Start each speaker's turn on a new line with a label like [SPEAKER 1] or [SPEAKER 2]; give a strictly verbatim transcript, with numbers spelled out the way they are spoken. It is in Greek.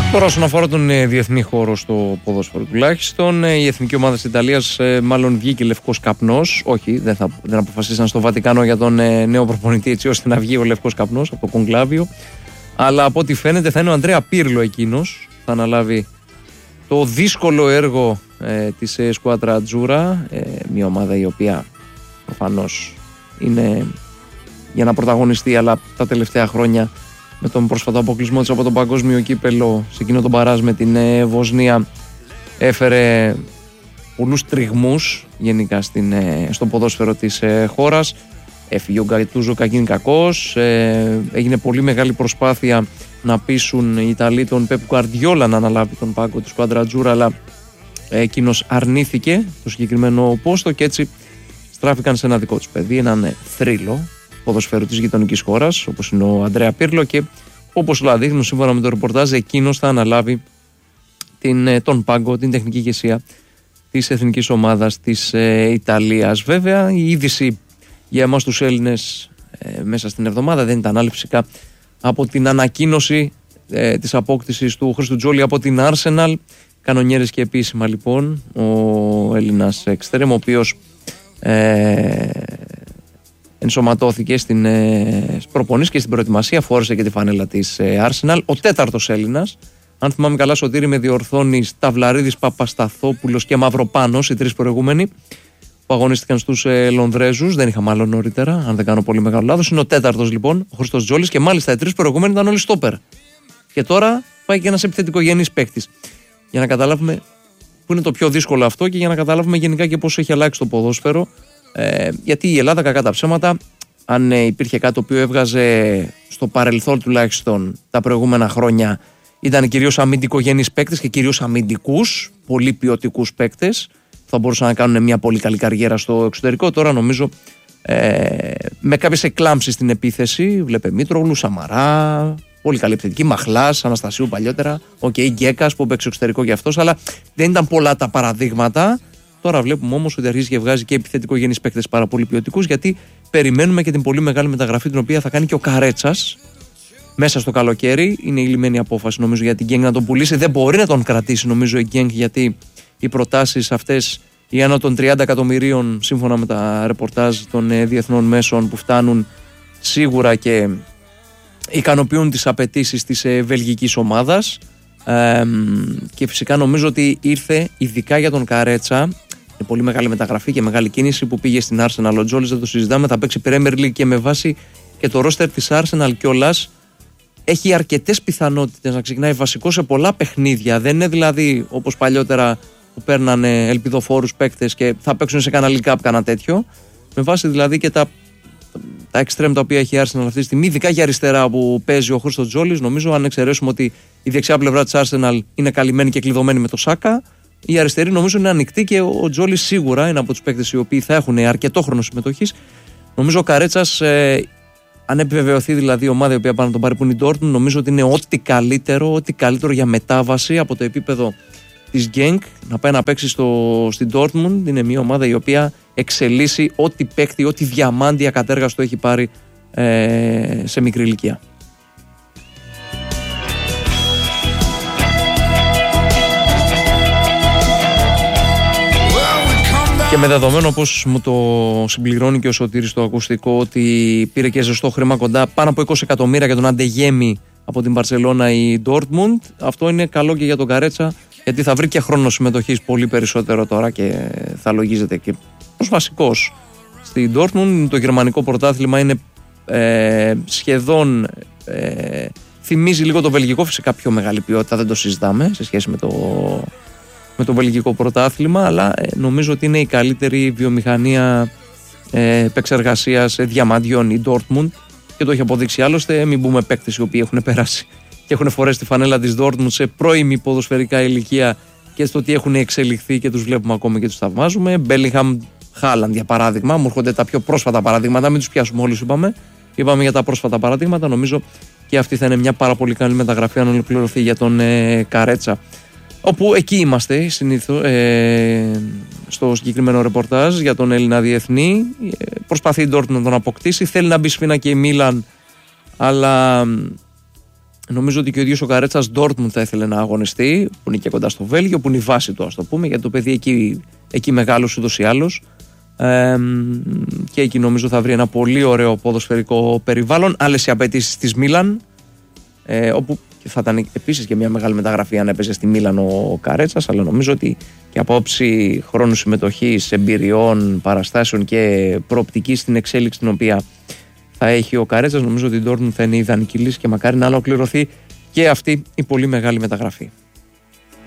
[SPEAKER 1] Τώρα, όσον αφορά τον ε, διεθνή χώρο στο ποδόσφαιρο τουλάχιστον, ε, η εθνική ομάδα της Ιταλίας ε, μάλλον βγήκε λευκός καπνός. Όχι, δεν, θα, δεν αποφασίσαν στο Βατικανό για τον ε, νέο προπονητή, έτσι ώστε να βγει ο λευκός καπνός από το κονκλάβιο. Αλλά από ό,τι φαίνεται θα είναι ο Αντρέα Πίρλο εκείνος. Θα αναλάβει το δύσκολο έργο ε, της ε, Σκουάντρα Ατζούρα. Ε, μια ομάδα η οποία προφανώς είναι για να πρωταγωνιστεί, αλλά τα τελευταία χρόνια, με τον πρόσφατο αποκλεισμό της από τον παγκόσμιο κύπελο σε εκείνο τον παράζ με την ε, Βοσνία, έφερε πολλούς τριγμούς γενικά στην, ε, στο ποδόσφαιρο της ε, χώρας. Έφυγε ο Γκατούζο κακήν κακός, ε, έγινε πολύ μεγάλη προσπάθεια να πείσουν οι Ιταλοί τον Πεπ Γκουαρντιόλα να αναλάβει τον πάγκο του Σκουάντρα Ατζούρα, αλλά ε, εκείνος αρνήθηκε το συγκεκριμένο πόστο και έτσι στράφηκαν σε ένα δικό τους παιδί, έναν θρύλο ποδοσφαίρου της γειτονικής χώρας, όπως είναι ο Αντρέα Πίρλο, και όπως όλα δείχνουν σύμφωνα με το ρεπορτάζ, εκείνος θα αναλάβει την, τον πάγκο, την τεχνική ηγεσία της εθνικής ομάδας της ε, Ιταλίας. Βέβαια, η είδηση για εμάς τους Έλληνες ε, μέσα στην εβδομάδα δεν ήταν άλλη φυσικά από την ανακοίνωση ε, της απόκτησης του Χρήστου Τζόλι από την Arsenal. Κανονιέρες και επίσημα λοιπόν ο Έλληνας εξτρέμ, ο οποίος ε, ενσωματώθηκε στην ε, προπονήσεις και στην προετοιμασία, φόρεσε και τη φανέλα της ε, Arsenal. Ο τέταρτος Έλληνας, αν θυμάμαι καλά, Σωτήρη, με διορθώνει, Σταυλαρίδης, Παπασταθόπουλος και Μαυροπάνος, οι τρεις προηγούμενοι που αγωνίστηκαν στους ε, Λονδρέζους. Δεν είχαμε άλλο νωρίτερα, αν δεν κάνω πολύ μεγάλο λάθος. Είναι ο τέταρτος λοιπόν, ο Χρήστος Τζόλης, και μάλιστα οι τρεις προηγούμενοι ήταν όλοι στόπερ. Και τώρα πάει και ένας επιθετικογενής παίκτης. Για να καταλάβουμε που είναι το πιο δύσκολο αυτό και για να καταλάβουμε γενικά και πώς έχει αλλάξει το ποδόσφαιρο. Ε, γιατί η Ελλάδα, κακά τα ψέματα, αν ε, υπήρχε κάτι το οποίο έβγαζε στο παρελθόν τουλάχιστον τα προηγούμενα χρόνια, ήταν κυρίως αμυντικογενείς παίκτες και κυρίως αμυντικούς, πολύ ποιοτικούς παίκτες που θα μπορούσαν να κάνουν μια πολύ καλή καριέρα στο εξωτερικό. Τώρα νομίζω ε, με κάποιες εκλάμψεις στην επίθεση, βλέπε Μήτρογλου, Σαμαρά, πολύ καλή επιθετική, Μαχλάς, Αναστασίου παλιότερα, ο okay, Γκέκας που παίξει εξωτερικό για αυτός, αλλά δεν ήταν πολλά τα παραδείγματα. Τώρα βλέπουμε όμως ότι αρχίζει και βγάζει και επιθετικογενείς παίκτες πάρα πολύ ποιοτικούς, γιατί περιμένουμε και την πολύ μεγάλη μεταγραφή την οποία θα κάνει και ο Καρέτσας μέσα στο καλοκαίρι. Είναι η λυμμένη απόφαση νομίζω για την Γκένγκ να τον πουλήσει. Δεν μπορεί να τον κρατήσει νομίζω η Γκένγκ, γιατί οι προτάσεις αυτές, οι άνω των τριάντα εκατομμυρίων σύμφωνα με τα ρεπορτάζ των ε, διεθνών μέσων που φτάνουν, σίγουρα και ικανοποιούν τις απαιτήσεις της ε, βελγικής ομάδας. Ε, και φυσικά νομίζω ότι ήρθε ειδικά για τον Καρέτσα. Είναι πολύ μεγάλη μεταγραφή και μεγάλη κίνηση που πήγε στην Arsenal. Ο Τζόλης, δεν το συζητάμε, θα παίξει Premier League και με βάση και το ρόστερ της Arsenal κιόλας έχει αρκετές πιθανότητες να ξεκινάει βασικό σε πολλά παιχνίδια. Δεν είναι δηλαδή όπως παλιότερα που παίρνανε ελπιδοφόρους παίκτες και θα παίξουν σε κανένα League Cup, κανένα τέτοιο. Με βάση δηλαδή και τα, τα extreme τα οποία έχει η Arsenal αυτή τη στιγμή, ειδικά για αριστερά που παίζει ο Χρήστος Τζόλης, νομίζω, αν εξαιρέσουμε ότι η δεξιά πλευρά της Arsenal είναι καλυμμένη και κλειδωμένη με το Σάκα, η αριστερή νομίζω είναι ανοιχτή και ο Τζόλης σίγουρα είναι από τους παίκτες οι οποίοι θα έχουν αρκετό χρόνο συμμετοχής. Νομίζω ο Καρέτσας, ε, αν επιβεβαιωθεί δηλαδή η ομάδα η οποία πάει να τον πάρει που είναι η Dortmund, νομίζω ότι είναι ό,τι καλύτερο, ό,τι καλύτερο για μετάβαση από το επίπεδο της Genk να πάει να παίξει στο, στην Dortmund. Είναι μια ομάδα η οποία εξελίσσει ό,τι παίκτη, ό,τι διαμάντι ακατέργαστο έχει πάρει ε, σε μικρή ηλικία. Και με δεδομένο, όπως μου το συμπληρώνει και ο Σωτήρης στο ακουστικό, ότι πήρε και ζεστό χρήμα, κοντά πάνω από είκοσι εκατομμύρια για τον Αντεγέμι από την Μπαρσελόνα η Dortmund, αυτό είναι καλό και για τον Καρέτσα, γιατί θα βρει και χρόνο συμμετοχής πολύ περισσότερο τώρα και θα λογίζεται και ως βασικός στη Dortmund. Το γερμανικό πρωτάθλημα είναι ε, σχεδόν ε, θυμίζει λίγο το βελγικό, φυσικά πιο μεγάλη ποιότητα, δεν το συζητάμε σε σχέση με το, με το βελγικό πρωτάθλημα, αλλά ε, νομίζω ότι είναι η καλύτερη βιομηχανία ε, επεξεργασίας διαμαντιών η Dortmund και το έχει αποδείξει. Άλλωστε, μην πούμε παίκτες οι οποίοι έχουν περάσει και έχουν φορέσει τη φανέλα της Dortmund σε πρώιμη ποδοσφαιρικά ηλικία και στο ότι έχουν εξελιχθεί και τους βλέπουμε ακόμα και τους θαυμάζουμε. Μπέλιγχαμ, Χάλαντ για παράδειγμα, μου έρχονται τα πιο πρόσφατα παραδείγματα, μην τους πιάσουμε όλους, είπαμε. Είπαμε για τα πρόσφατα παραδείγματα, νομίζω και αυτή θα είναι μια πάρα πολύ καλή μεταγραφή αν ολοκληρωθεί για τον ε, Καρέτσα. Όπου εκεί είμαστε συνήθως, ε, στο συγκεκριμένο ρεπορτάζ για τον Έλληνα διεθνή. Ε, προσπαθεί η Dortmund να τον αποκτήσει, θέλει να μπει σφήνα και η Μίλαν, αλλά Νομίζω ότι και ο ίδιος ο Καρέτσας Ντόρτμουντ θα ήθελε να αγωνιστεί, που είναι και κοντά στο Βέλγιο, που είναι η βάση του, ας το πούμε, γιατί το παιδί εκεί, εκεί μεγάλος ούτως ή άλλως. Ε, και εκεί νομίζω θα βρει ένα πολύ ωραίο ποδοσφαιρικό περιβάλλον. Άλλες οι απαιτήσεις της Μίλαν, ε, όπου θα ήταν επίσης και μια μεγάλη μεταγραφή αν έπαιζε στη Μίλαν ο Καρέτσας, αλλά νομίζω ότι και από όψη χρόνου συμμετοχής, εμπειριών, παραστάσεων και προοπτικής στην εξέλιξη την οποία θα έχει ο Καρέτσας, νομίζω ότι η Ντόρτμουντ θα είναι η ιδανική λύση και μακάρι να ολοκληρωθεί και αυτή η πολύ μεγάλη μεταγραφή.